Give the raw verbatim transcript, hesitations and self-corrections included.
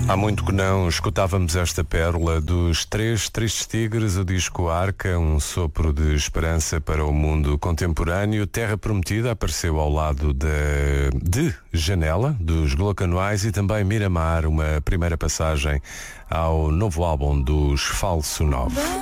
Há muito que não escutávamos esta pérola dos Três Tristes Tigres, o disco Arca, um sopro de esperança para o mundo contemporâneo. Terra Prometida apareceu ao lado de, de Janela, dos Glocanoais, e também Miramar, uma primeira passagem ao novo álbum dos Falso nove.